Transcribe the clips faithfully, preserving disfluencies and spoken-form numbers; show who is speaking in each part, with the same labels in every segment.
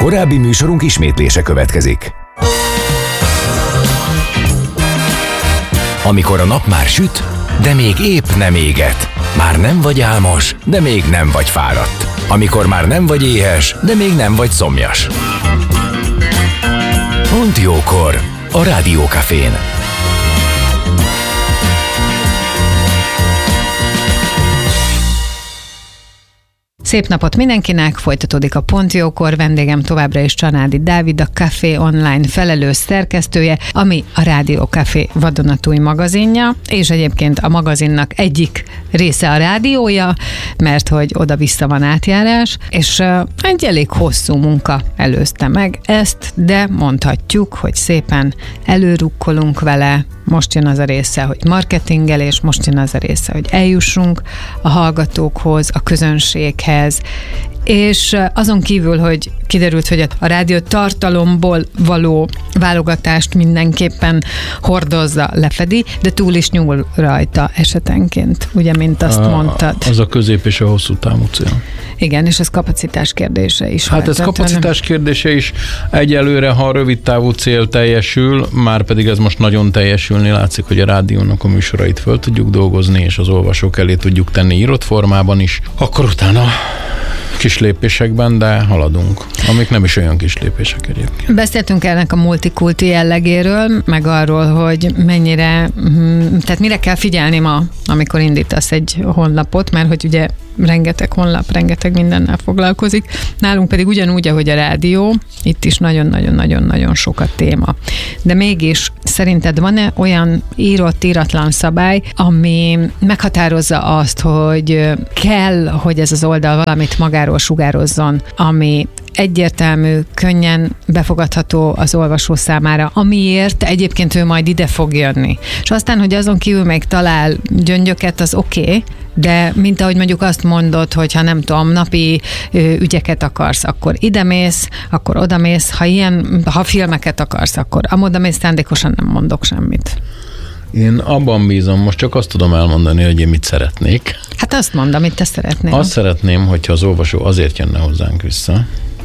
Speaker 1: Korábbi műsorunk ismétlése következik. Amikor a nap már süt, de még épp nem éget. Már nem vagy álmos, de még nem vagy fáradt. Amikor már nem vagy éhes, de még nem vagy szomjas. Pont jókor a Rádió Cafén.
Speaker 2: Szép napot mindenkinek, folytatódik a Pont jókor, vendégem továbbra is Csanádi Dávid, a Café Online felelős szerkesztője, ami a Rádió Café vadonatúj magazinja, és egyébként a magazinnak egyik része a rádiója, mert hogy oda-vissza van átjárás, és uh, egy elég hosszú munka előzte meg ezt, de mondhatjuk, hogy szépen előrukkolunk vele. Most jön az a része, hogy marketingelés, most jön az a része, hogy eljussunk a hallgatókhoz, a közönséghez, és azon kívül, hogy kiderült, hogy a rádió tartalomból való válogatást mindenképpen hordozza, lefedi, de túl is nyúl rajta esetenként, ugye, mint azt a, mondtad.
Speaker 3: Az a közép és a hosszú távú cél.
Speaker 2: Igen, és ez kapacitás kérdése is.
Speaker 3: Hát ez kapacitás kérdése is. Egyelőre, ha a rövid távú cél teljesül, már pedig ez most nagyon teljesülni látszik, hogy a rádiónak a műsorait föl tudjuk dolgozni, és az olvasók elé tudjuk tenni írott formában is, akkor utána kis lépésekben, de haladunk, amik nem is olyan kis lépések egyébként.
Speaker 2: Beszéltünk ennek a multikulti jellegéről, meg arról, hogy mennyire, tehát mire kell figyelni ma, amikor indítasz egy honlapot, mert hogy ugye rengeteg honlap, rengeteg mindennel foglalkozik. Nálunk pedig ugyanúgy, ahogy a rádió, itt is nagyon-nagyon-nagyon-nagyon sok a téma. De mégis szerinted van-e olyan írott, íratlan szabály, ami meghatározza azt, hogy kell, hogy ez az oldal valamit magáról sugározzon, ami egyértelmű, könnyen befogadható az olvasó számára, amiért egyébként ő majd ide fog jönni. És aztán, hogy azon kívül még talál gyöngyöket, az oké, okay, de mint ahogy mondjuk azt mondod, hogy ha nem tudom, napi ügyeket akarsz, akkor ide mész, akkor oda mész, ha ilyen, ha filmeket akarsz, akkor amoda mész, szándékosan nem mondok semmit.
Speaker 3: Én abban bízom, most csak azt tudom elmondani, hogy én mit szeretnék.
Speaker 2: Hát azt mondd, amit te szeretnél.
Speaker 3: Azt szeretném, hogyha az olvasó azért jönne hozzánk vissza,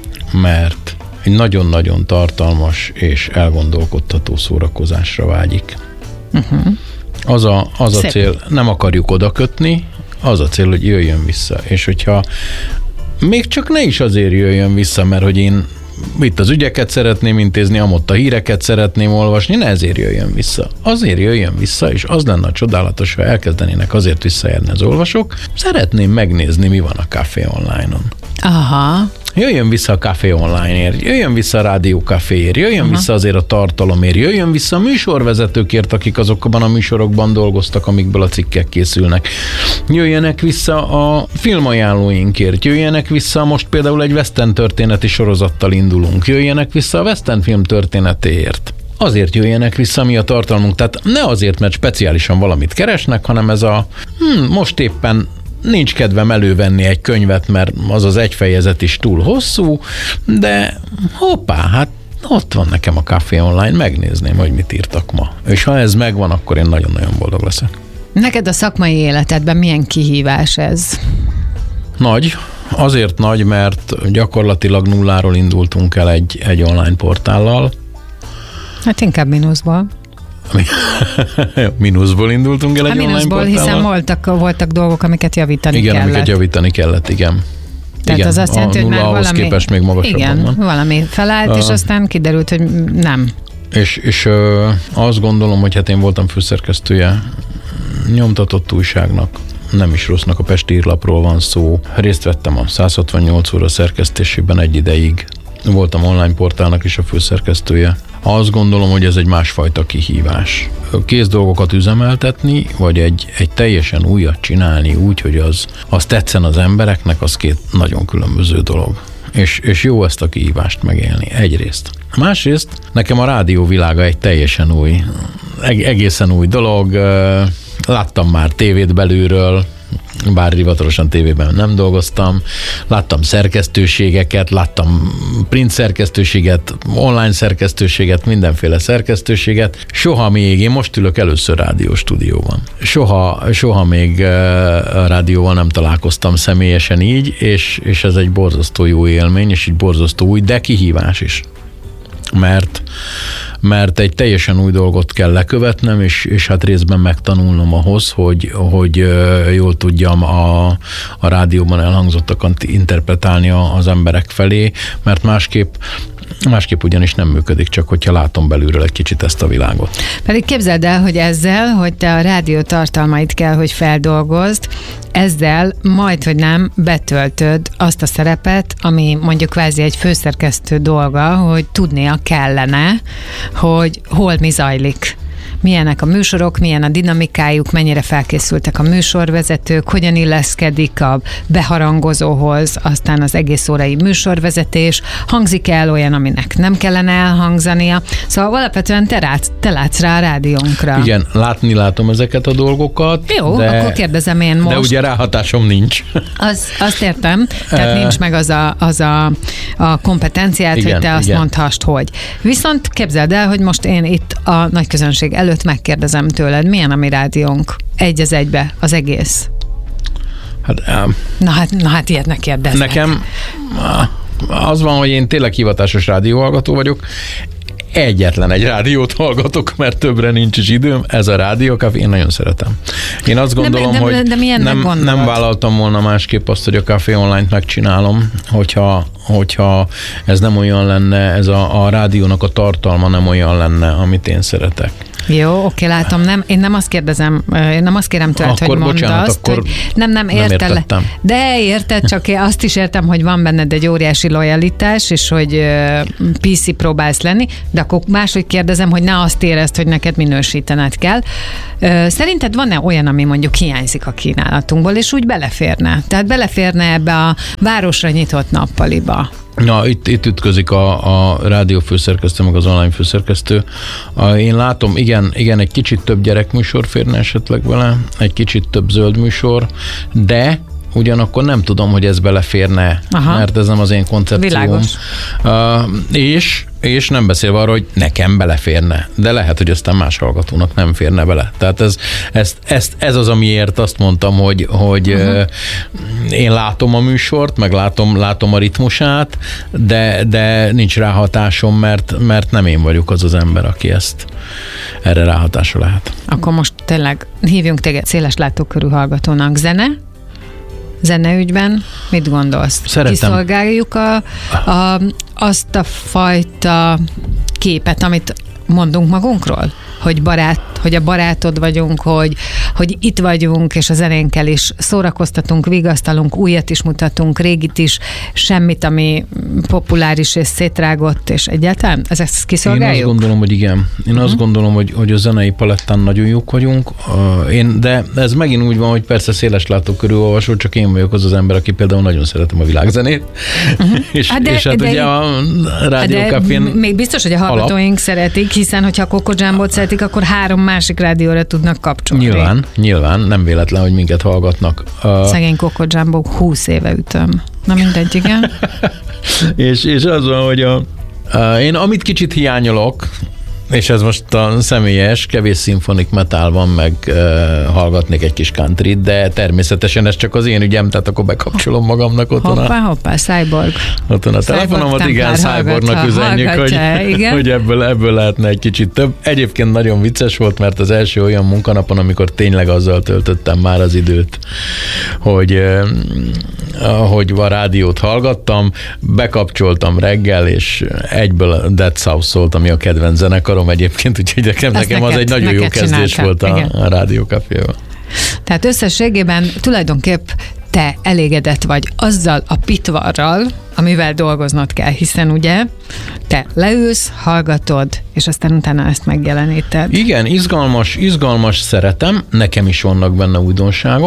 Speaker 3: mert egy nagyon-nagyon tartalmas és elgondolkodtató szórakozásra vágyik. Uh-huh. Az a, az a cél, nem akarjuk odakötni, az a cél, hogy jöjjön vissza. És hogyha még csak ne is azért jöjjön vissza, mert hogy én itt az ügyeket szeretném intézni, amott a híreket szeretném olvasni, ne ezért jöjjön vissza. Azért jöjjön vissza, és az lenne a csodálatos, ha elkezdenének azért visszajárni az olvasók. Szeretném megnézni, mi van a Café Online-on.
Speaker 2: Aha.
Speaker 3: Jöjjön vissza a Café Online-ért, jöjjön vissza a Rádió Caféért, jöjjön Aha. vissza azért a tartalomért, jöjjön vissza a műsorvezetőkért, akik azokban a műsorokban dolgoztak, amikből a cikkek készülnek. Jöjjenek vissza a filmajánlóinkért, jöjjenek vissza, most például egy western történeti sorozattal indulunk, jöjjenek vissza a western film történetéért. Azért jöjjenek vissza, mi a tartalmunk. Tehát ne azért, mert speciálisan valamit keresnek, hanem ez a hm, most éppen nincs kedvem elővenni egy könyvet, mert az az egy fejezet is túl hosszú, de hoppá, hát ott van nekem a Café Online, megnézném, hogy mit írtak ma. És ha ez megvan, akkor én nagyon-nagyon boldog leszek.
Speaker 2: Neked a szakmai életedben milyen kihívás ez?
Speaker 3: Nagy. Azért nagy, mert gyakorlatilag nulláról indultunk el egy, egy online portállal.
Speaker 2: Hát inkább mínuszból.
Speaker 3: Mínuszból indultunk el egy
Speaker 2: hát
Speaker 3: online
Speaker 2: mínuszból,
Speaker 3: portállal.
Speaker 2: Hiszen voltak, voltak dolgok, amiket javítani
Speaker 3: igen,
Speaker 2: kellett.
Speaker 3: Igen, amiket javítani kellett, igen.
Speaker 2: Tehát igen, az azt jelenti, hogy már valami,
Speaker 3: képest még magasabban
Speaker 2: igen,
Speaker 3: van.
Speaker 2: valami felállt, uh, és aztán kiderült, hogy nem.
Speaker 3: És, és uh, azt gondolom, hogy hát én voltam főszerkesztője nyomtatott újságnak, nem is rossznak, a Pesti Írlapról van szó. Részt vettem a száz hatvannyolc óra szerkesztésében egy ideig. Voltam online portálnak is a főszerkesztője. Azt gondolom, hogy ez egy másfajta kihívás. Kész dolgokat üzemeltetni, vagy egy, egy teljesen újat csinálni úgy, hogy az, az tetszen az embereknek, az két nagyon különböző dolog. És, és jó ezt a kihívást megélni, egyrészt. Másrészt nekem a rádió világa egy teljesen új, egészen új dolog. Láttam már tévét belülről, bár hivatalosan tévében nem dolgoztam, láttam szerkesztőségeket, láttam print szerkesztőséget, online szerkesztőséget, mindenféle szerkesztőséget. Soha még, én most ülök először rádióstúdióban. Soha, soha még a rádióval nem találkoztam személyesen így, és, és ez egy borzasztó jó élmény, és egy borzasztó új, de kihívás is. Mert, mert egy teljesen új dolgot kell lekövetnem, és, és hát részben megtanulnom ahhoz, hogy, hogy jól tudjam a, a rádióban elhangzottakat interpretálni az emberek felé, mert másképp Másképp ugyanis nem működik, csak hogyha látom belülről egy kicsit ezt a világot.
Speaker 2: Pedig képzeld el, hogy ezzel, hogy te a rádió tartalmait kell, hogy feldolgozd, ezzel majd, hogy nem betöltöd azt a szerepet, ami mondjuk kvázi egy főszerkesztő dolga, hogy tudnia kellene, hogy hol mi zajlik. Milyenek a műsorok, milyen a dinamikájuk, mennyire felkészültek a műsorvezetők, hogyan illeszkedik a beharangozóhoz, aztán az egész órai műsorvezetés, hangzik el olyan, aminek nem kellene elhangzania. Szóval alapvetően te, rátsz, te látsz rá a rádiónkra.
Speaker 3: Igen, látni látom ezeket a dolgokat.
Speaker 2: Jó, de, akkor kérdezem én most.
Speaker 3: De ugye ráhatásom nincs.
Speaker 2: Az, azt értem, tehát nincs meg az a, az a, a kompetenciát, igen, hogy te azt igen. mondhast, hogy. Viszont képzeld el, hogy most én itt a nagy közönség előtt megkérdezem tőled, milyen a mi rádiónk? Egy az egybe, az egész.
Speaker 3: Hát, um,
Speaker 2: na, hát, na hát ilyet ne kérdeznek.
Speaker 3: Nekem az van, hogy én tényleg hivatásos rádióhallgató vagyok. Egyetlen egy rádiót hallgatok, mert többre nincs is időm. Ez a Rádiókafé, én nagyon szeretem. Én azt gondolom, de, de, hogy de nem, nem vállaltam volna másképp azt, hogy a Café Online-t megcsinálom, hogyha, hogyha ez nem olyan lenne, ez a, a rádiónak a tartalma nem olyan lenne, amit én szeretek.
Speaker 2: Jó, oké, látom, nem, én nem azt kérdezem, én nem azt kérem tőled, akkor, hogy mondd bocsánat, azt, akkor hogy nem, nem, érted, nem de érted, csak én azt is értem, hogy van benned egy óriási lojalitás, és hogy pé cé próbálsz lenni, de akkor máshogy kérdezem, hogy ne azt érezd, hogy neked minősítened kell. Szerinted van-e olyan, ami mondjuk hiányzik a kínálatunkból, és úgy beleférne? Tehát beleférne ebbe a városra nyitott nappaliba?
Speaker 3: Na, itt, itt ütközik a, a rádió főszerkesztő, meg az online főszerkesztő. Én látom, igen, igen, egy kicsit több gyerekműsor férne esetleg vele, egy kicsit több zöld műsor, de ugyanakkor nem tudom, hogy ez beleférne, aha, mert ez nem az én koncepcióm. Uh, és, és nem beszélve arról, hogy nekem beleférne, de lehet, hogy aztán más hallgatónak nem férne bele. Tehát ez, ez, ez, ez az, amiért azt mondtam, hogy, hogy uh-huh. uh, én látom a műsort, meg látom, látom a ritmusát, de, de nincs ráhatásom, mert, mert nem én vagyok az az ember, aki ezt erre ráhatása lehet.
Speaker 2: Akkor most tényleg hívjunk téged széles látókörű hallgatónak. Zene? Zeneügyben mit gondolsz?
Speaker 3: Szeretem.
Speaker 2: Kiszolgáljuk a, a, azt a fajta képet, amit mondunk magunkról? Hogy, barát, hogy a barátod vagyunk, hogy, hogy itt vagyunk, és a zenénkkel is szórakoztatunk, vigasztalunk, újat is mutatunk, régit is, semmit, ami populáris és szétrágott, és egyáltalán ezt kiszolgáljuk?
Speaker 3: Én azt gondolom, hogy igen. Én uh-huh. azt gondolom, hogy, hogy a zenei palettán nagyon jók vagyunk, én, de ez megint úgy van, hogy persze széles látókörű olvasó, csak én vagyok az az ember, aki például nagyon szeretem a világzenét, uh-huh. és, hát de, és hát de, ugye a Rádiókafén
Speaker 2: még biztos, hogy a hallgatóink alap. Szeretik, hiszen hogyha a Coco Jumbo-t szeretik, akkor három másik rádióra tudnak kapcsolni.
Speaker 3: Nyilván, nyilván, nem véletlen, hogy minket hallgatnak.
Speaker 2: Szegény Coco Jumbo, húsz éve ütöm. Na mindegy, igen.
Speaker 3: és, és az van, hogy a, a, én amit kicsit hiányolok, és ez most a személyes, kevés szimfonik metal van, meg uh, hallgatnék egy kis countryt, de természetesen ez csak az én ügyem, tehát akkor bekapcsolom magamnak otthon.
Speaker 2: Hoppá, hoppá, Cyborg.
Speaker 3: Otthon a telefonomat, igen, Cyborgnak üzenjük, hogy, hogy ebből, ebből lehetne egy kicsit több. Egyébként nagyon vicces volt, mert az első olyan munkanapon, amikor tényleg azzal töltöttem már az időt, hogy, uh, hogy a rádiót hallgattam, bekapcsoltam reggel, és egyből Dead South szólt, ami a kedvenc zenekarom egyébként, úgyhogy nekem, nekem neked, az egy nagyon jó kezdés volt a, a Rádiókaféval.
Speaker 2: Tehát összességében tulajdonképp te elégedett vagy azzal a pitvarral, amivel dolgoznod kell, hiszen ugye te leülsz, hallgatod, és aztán utána ezt megjeleníted.
Speaker 3: Igen, izgalmas, izgalmas, szeretem, nekem is vannak benne újdonságok,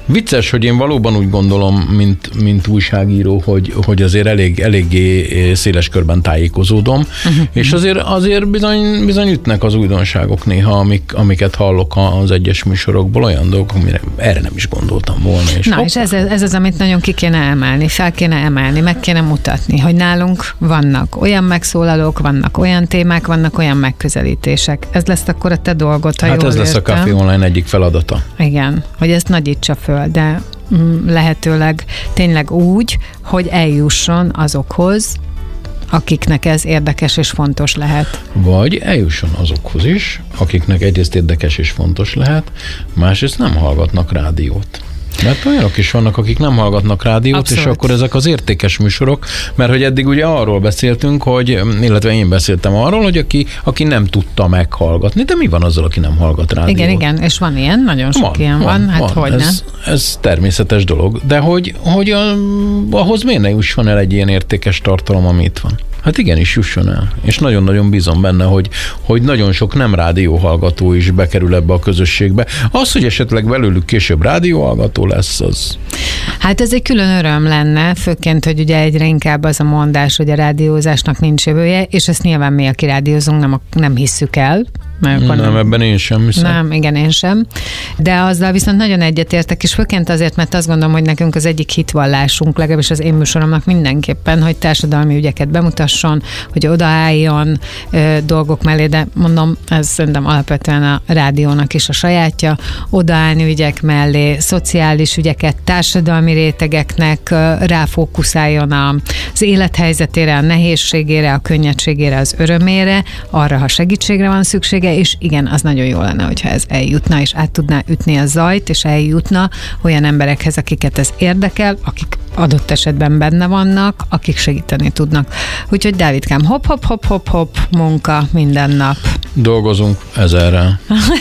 Speaker 3: Vicces, hogy én valóban úgy gondolom, mint, mint újságíró, hogy, hogy azért elég, eléggé széles körben tájékozódom, uh-huh. és azért, azért bizony, bizony ütnek az újdonságok néha, amik, amiket hallok az egyes műsorokból, olyan dolgok, amire erre nem is gondoltam volna. És
Speaker 2: Na,
Speaker 3: hopp.
Speaker 2: és ez, ez az, amit nagyon ki kéne emelni, fel kéne emelni, meg kéne mutatni, hogy nálunk vannak olyan megszólalók, vannak olyan témák, vannak olyan megközelítések. Ez lesz akkor a te dolgod, ha
Speaker 3: Hát
Speaker 2: jól
Speaker 3: ez lesz
Speaker 2: értem.
Speaker 3: a Café Online egyik feladata.
Speaker 2: Igen, hogy ezt nagyítsa föl, de mm, lehetőleg tényleg úgy, hogy eljusson azokhoz, akiknek ez érdekes és fontos lehet.
Speaker 3: Vagy eljusson azokhoz is, akiknek egyrészt érdekes és fontos lehet, másrészt nem hallgatnak rádiót. Mert olyanok is vannak, akik nem hallgatnak rádiót, Abszolút. És akkor ezek az értékes műsorok, mert hogy eddig ugye arról beszéltünk, hogy, illetve én beszéltem arról, hogy aki, aki nem tudta meghallgatni, de mi van azzal, aki nem hallgat rádiót?
Speaker 2: Igen, igen, és van ilyen, nagyon sok
Speaker 3: van,
Speaker 2: ilyen van,
Speaker 3: van
Speaker 2: hát
Speaker 3: van.
Speaker 2: hogy
Speaker 3: ez,
Speaker 2: nem.
Speaker 3: Ez természetes dolog, de hogy, hogy a, ahhoz miért ne jusson el egy ilyen értékes tartalom, ami itt van? Hát igenis jusson el. És nagyon-nagyon bízom benne, hogy, hogy nagyon sok nem rádióhallgató is bekerül ebbe a közösségbe. Az, hogy esetleg belőlük később rádióhallgató lesz, az...
Speaker 2: Hát ez egy külön öröm lenne, főként, hogy ugye egyre inkább az a mondás, hogy a rádiózásnak nincs jövője, és ezt nyilván mi, aki rádiózunk, nem, nem hisszük el.
Speaker 3: Nem, nem, ebben én sem hiszem.
Speaker 2: Nem, igen, én sem. De azzal viszont nagyon egyetértek, és főként azért, mert azt gondolom, hogy nekünk az egyik hitvallásunk, legalábbis az én műsoromnak mindenképpen, hogy társadalmi ügyeket bemutasson, hogy odaálljon ö, dolgok mellé, de mondom, ez szerintem alapvetően a rádiónak is a sajátja, odaállni ügyek mellé, szociális ügyeket, társadalmi rétegeknek ö, ráfókuszáljon az élethelyzetére, a nehézségére, a könnyedségére, az örömére, arra, ha segítségre van szüksége, és igen, az nagyon jó lenne, hogyha ez eljutna, és át tudná ütni a zajt, és eljutna olyan emberekhez, akiket ez érdekel, akik adott esetben benne vannak, akik segíteni tudnak. Úgyhogy Dávidkám, hopp, hopp, hopp, hopp, hopp, munka minden nap.
Speaker 3: Dolgozunk ezerrel.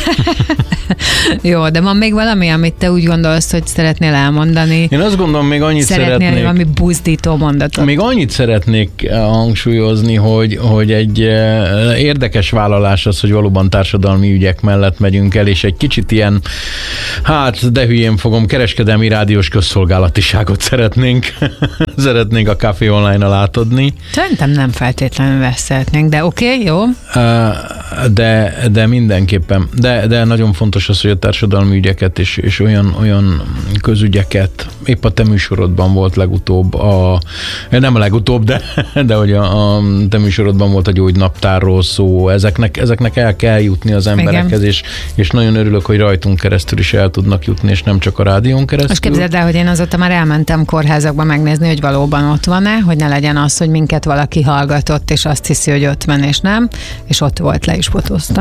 Speaker 2: Jó, de van még valami, amit te úgy gondolsz, hogy szeretnél elmondani?
Speaker 3: Én azt gondolom, még annyit
Speaker 2: Szeretnél
Speaker 3: szeretnék...
Speaker 2: valami buzdító mondatot?
Speaker 3: Még annyit szeretnék hangsúlyozni, hogy, hogy egy érdekes vállalás az, hogy valóban társadalmi ügyek mellett megyünk el, és egy kicsit ilyen, hát de hülyén fogom, kereskedelmi rádiós közszolgálatiságot szeretnénk, szeretnénk a Café Online-nal átadni.
Speaker 2: Szerintem nem feltétlenül ezt szeretnénk, de oké, okay, jó.
Speaker 3: De, de mindenképpen. De, de nagyon fontos az, hogy a társadalmi ügyeket és, és olyan, olyan közügyeket, épp a te műsorodban volt legutóbb, a, nem a legutóbb, de, de hogy a, a te műsorodban volt a gyógynaptárról szó, ezeknek, ezeknek el kell jutni az emberekhez, és, és nagyon örülök, hogy rajtunk keresztül is el tudnak jutni, és nem csak a rádión keresztül.
Speaker 2: Most képzeld el, hogy én azóta már elmentem kórházakba megnézni, hogy valóban ott van-e, hogy ne legyen az, hogy minket valaki hallgatott, és azt hiszi, hogy ott van, és nem, és ott volt, le is fotóztam.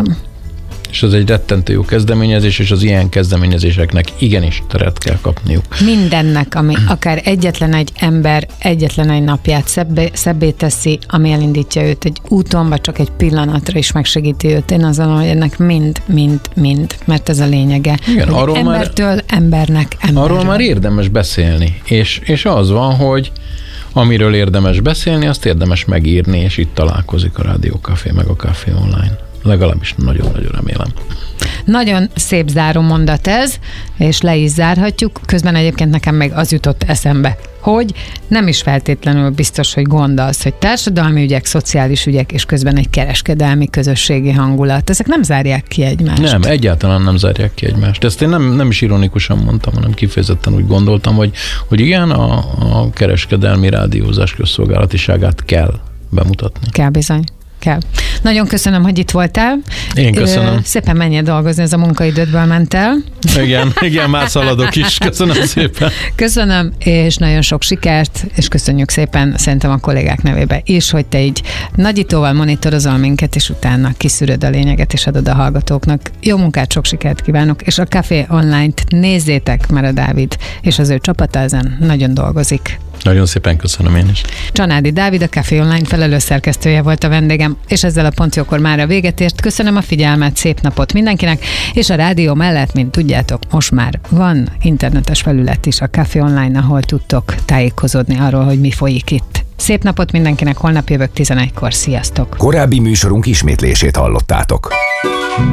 Speaker 3: És ez egy rettentő jó kezdeményezés, és az ilyen kezdeményezéseknek igenis teret kell kapniuk.
Speaker 2: Mindennek, ami akár egyetlen egy ember, egyetlen egy napját szebbé, szebbé teszi, ami elindítja őt egy úton, vagy csak egy pillanatra is megsegíti őt. Én azon, hogy ennek mind, mind, mind, mert ez a lényege.
Speaker 3: Igen, arról
Speaker 2: embertől
Speaker 3: már,
Speaker 2: embernek emberről.
Speaker 3: Arról már érdemes beszélni, és, és az van, hogy amiről érdemes beszélni, azt érdemes megírni, és itt találkozik a Rádió Café meg a Café Online. Legalábbis nagyon-nagyon remélem.
Speaker 2: Nagyon szép záró mondat ez, és le is zárhatjuk. Közben egyébként nekem meg az jutott eszembe, hogy nem is feltétlenül biztos, hogy gond az, hogy társadalmi ügyek, szociális ügyek, és közben egy kereskedelmi, közösségi hangulat. Ezek nem zárják ki egymást.
Speaker 3: Nem, egyáltalán nem zárják ki egymást. Ezt én nem, nem is ironikusan mondtam, hanem kifejezetten úgy gondoltam, hogy, hogy igen, a, a kereskedelmi rádiózás közszolgálatiságát kell bemutatni.
Speaker 2: Kell bizony. Kell. Nagyon köszönöm, hogy itt voltál.
Speaker 3: Én köszönöm.
Speaker 2: Szépen menjél dolgozni, ez a munkaidődből ment el.
Speaker 3: Igen, igen, már szaladok is. Köszönöm szépen.
Speaker 2: Köszönöm, és nagyon sok sikert, és köszönjük szépen szerintem a kollégák nevébe is, hogy te így nagyítóval monitorozol minket, és utána kiszűröd a lényeget, és adod a hallgatóknak. Jó munkát, sok sikert kívánok, és a Café Online-t nézzétek, mert a Dávid és az ő csapata ezen nagyon dolgozik.
Speaker 3: Nagyon szépen köszönöm én is.
Speaker 2: Csanádi Dávid, a Café Online felelős szerkesztője volt a vendégem, és ezzel a Pontjókor már a véget ért. Köszönöm a figyelmet, szép napot mindenkinek, és a rádió mellett, mint tudjátok, most már van internetes felület is, a Café Online, ahol tudtok tájékozódni arról, hogy mi folyik itt. Szép napot mindenkinek, holnap jövök tizenegykor, sziasztok!
Speaker 1: Korábbi műsorunk ismétlését hallottátok.